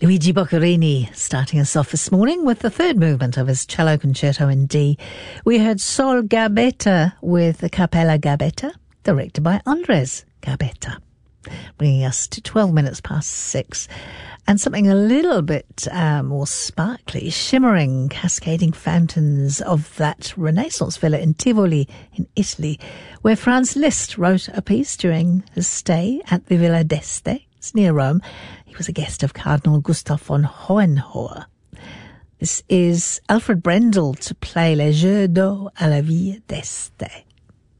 Luigi Boccherini starting us off this morning with the third movement of his cello concerto in D. We heard Sol Gabetta with the Capella Gabetta, directed by Andres Gabetta, bringing us to 12 minutes past 6. And something a little bit more sparkly, shimmering, cascading fountains of that Renaissance villa in Tivoli in Italy, where Franz Liszt wrote a piece during his stay at the Villa d'Este. It's near Rome. He was a guest of Cardinal Gustav von Hohenzollern. This is Alfred Brendel to play Les Jeux d'eau à la Ville d'Este.